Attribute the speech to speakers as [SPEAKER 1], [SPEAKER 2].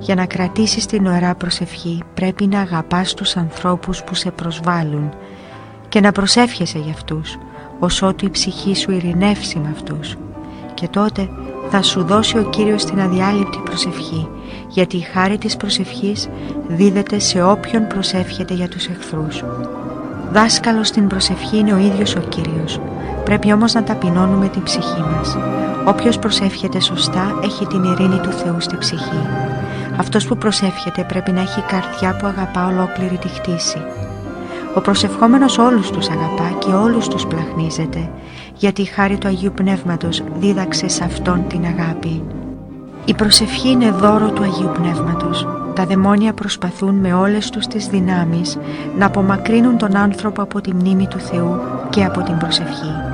[SPEAKER 1] Για να κρατήσεις την ωραία προσευχή πρέπει να αγαπάς τους ανθρώπους που σε προσβάλλουν και να προσεύχεσαι για αυτούς, ώσότου η ψυχή σου ειρηνεύσει με αυτούς. Και τότε θα σου δώσει ο Κύριος την αδιάλειπτη προσευχή, γιατί η χάρη της προσευχής δίδεται σε όποιον προσεύχεται για τους εχθρούς. Δάσκαλος στην προσευχή είναι ο ίδιος ο Κύριος. Πρέπει όμως να ταπεινώνουμε την ψυχή μας. Όποιος προσεύχεται σωστά έχει την ειρήνη του Θεού στη ψυχή. Αυτός που προσεύχεται πρέπει να έχει καρδιά που αγαπά ολόκληρη τη χτίση. Ο προσευχόμενος όλους τους αγαπά και όλους τους πλαχνίζεται, γιατί η χάρη του Αγίου Πνεύματος δίδαξε σε αυτόν την αγάπη. Η προσευχή είναι δώρο του Αγίου Πνεύματος. Τα δαιμόνια προσπαθούν με όλες τους τις δυνάμεις να απομακρύνουν τον άνθρωπο από τη μνήμη του Θεού και από την προσευχή.